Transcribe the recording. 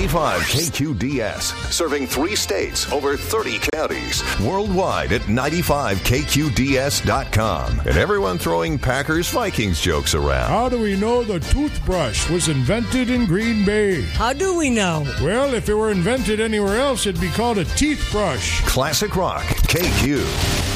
95 KQDS, serving 3 states, over 30 counties, worldwide at 95KQDS.com. And everyone throwing Packers-Vikings jokes around. How do we know the toothbrush was invented in Green Bay? How do we know? Well, if it were invented anywhere else, it'd be called a teeth brush. Classic Rock, KQ.